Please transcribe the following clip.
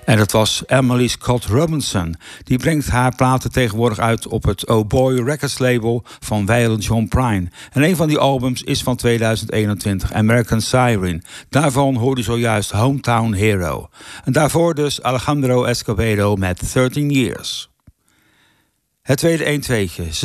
En dat was Emily Scott Robinson. Die brengt haar platen tegenwoordig uit op het Oh Boy Records label van Waylon John Prine. En een van die albums is van 2021, American Siren. Daarvan hoorde je zojuist Hometown Hero. En daarvoor dus Alejandro Escobedo met 13 Years. Het tweede 1-2'tje.